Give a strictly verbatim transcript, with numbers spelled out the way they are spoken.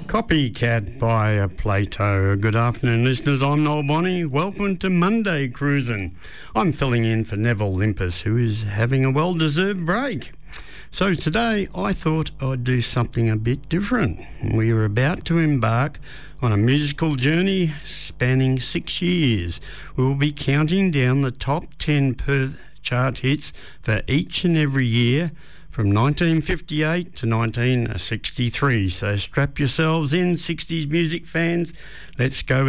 Copycat by uh, Plato. Good afternoon, listeners. I'm Noel Bonnie. Welcome to Monday Cruising. I'm filling in for Neville Limpus, who is having a well-deserved break. So today I thought I'd do something a bit different. We are about to embark on a musical journey spanning six years. We will be counting down the top ten Perth chart hits for each and every year from nineteen fifty-eight to nineteen sixty-three. So strap yourselves in, sixties music fans. Let's go